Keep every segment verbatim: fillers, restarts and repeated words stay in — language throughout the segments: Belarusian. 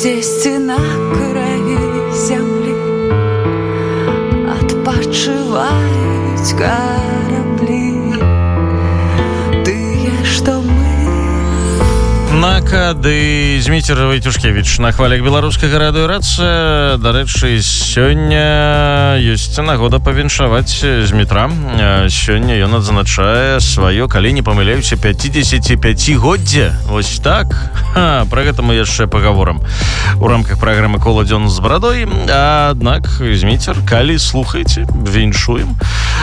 дзесьці на краі зямлі адпачываюць караблі, тыя, што мы. Нака ды Зміцер Вайтюшкевіч на хвалях беларускага радыё Рацыя. Дарэчы, сёння ёсць нагода павіншаваць Змітра. Сёння ён адзначае сваё, калі не памыляюся, пяцідзесяціпяцігоддзе. Вось так. Ха, пра гэта мы яшчэ пагаворам у рамках праграмы «Кола дзён з барадой». Аднак, Зміцер, калі слухаеце, віншуем.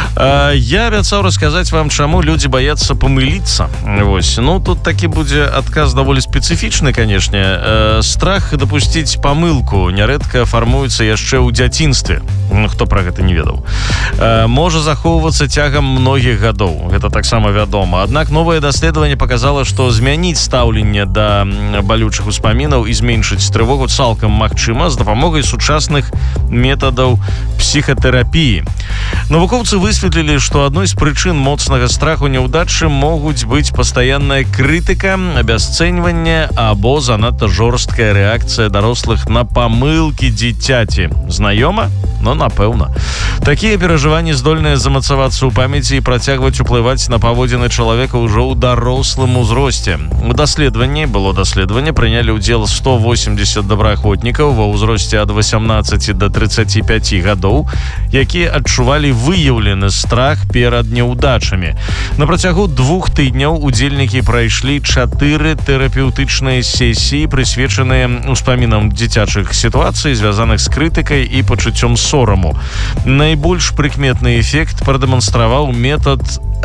Я абяцаў расказаць вам, чаму людзі баяцца памыліцца. Вось. Ну, тут такі будзе адказ даволі спецыфічны, канешне. Страх дапусціць памылку нярэдка фармуецца яшчэ ў дзяцінстве. Хто пра гэта не ведаў. Можа захоўвацца цягам многіх гадоў. Гэта таксама вядома. Аднак новае даследаванне паказала, што змяніць стаўленне да балючых успамінаў і зменшыць трывогу цалкам магчыма з дапамогай сучасных метадаў псіхатэрапіі. Навукоўцы высветлілі, што адной з прычын моцнага страху няўдачы могуць быць пастаянная крытыка, абясцэньванне або занадта жорсткая рэакцыя дарослых на памылкі дзіцяці. Знаёма? Ну, напэўна. Такія перажыванні здольныя замацавацца ў памяці і працягваць уплываць на паводзіны чалавека ўжо ў дарослым узросце. У даследаванні, было даследаванне, прынялі ўдзел сто восемьдесят добраахвотнікаў ва ўзросце ад восемнадцаці да трыццаці пяці гадоў, якія адчувалі выяўлены страх перад няўдачамі. На працягу двух тыдняў удзельнікі прайшлі чатыры тэрапеўтычныя сесіі, прысвечаныя успамінам дзіцячых сітуацый, звязаных з крытыкай і пачуццём сораму. Найбольш прыкметны эфект прадэманстраваў метад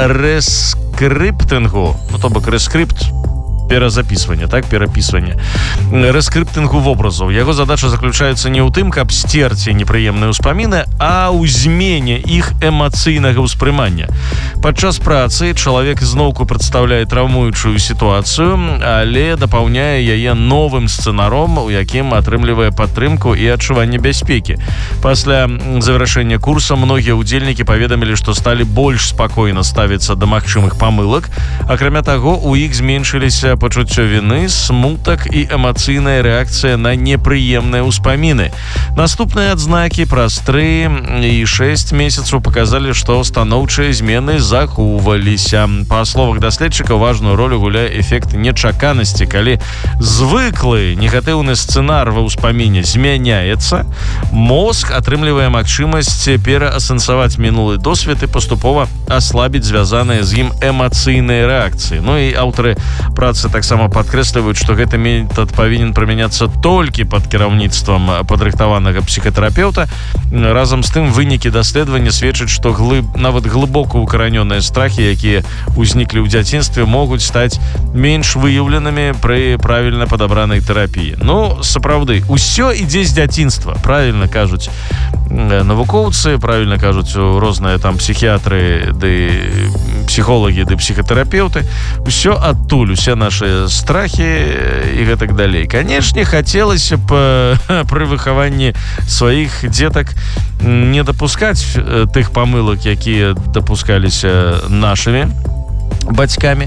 рэскрыптынгу, ну, то бок рэскрыпт, перазапісвання, так, перапісвання. Рэскрыптынгу вобразаў. Яго задача заключаецца не ў тым, каб сцерці непрыемныя ўспаміны, а ў змене іх эмацыйнага ўспрымання. Падчас працы чалавек зноўку прадстаўляе траўмуючую сітуацыю, але дапаўняе яе новым сцэнаром, у якім атрымлівае падтрымку і адчуванне бяспекі. Пасля завяршэння курса многія ўдзельнікі паведамілі, што сталі больш спакойна ставіцца да магчымых памылак. Акрамя таго, у іх зменшыліся пачуццё віны, смутак і эмацыйная рэакцыя на непрыемныя ўспаміны. Наступныя адзнакі праз тры і шэсць месяцаў паказалі, што станоўчыя змены захоўваліся. Па словах даследчыкаў, важную ролю гуляе эфект нечаканасці. Калі звыклы негатыўны сцэнар ва ўспаміне змяняецца, мозг атрымлівае магчымасць пераасэнсаваць мінулы досвед і паступова аслабіць звязаныя з ім эмацыйныя рэакцыі. Ну і аўтары працы таксама падкрэсліваюць, што гэты метад павінен прымяняцца толькі пад кіраўніцтвам падрыхтаванага псіхатэрапеўта. Разам з тым, вынікі даследавання сведчаць, што глыб, нават глыбока укаранёныя страхі, якія ўзніклі ў дзяцінстве, могуць стаць менш выяўленымі пры правільна падабранай тэрапіі. Ну, сапраўды, усё ідзе з дзяцінства, правільна кажуць навукоўцы, правільна кажуць розныя там псіхіятры ды псіхолагі ды псіхатэрапеўты. Усё адтуль, усе нашы страхі і гэтак далей. Канешне, хацелася б пры выхаванні сваіх дзетак не дапускаць тых памылак, якія дапускаліся нашымі бацькамі,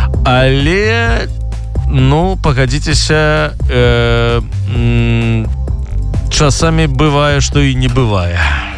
але, ну, пагадзіцеся, э, м- часамі бывае, што і не бывае.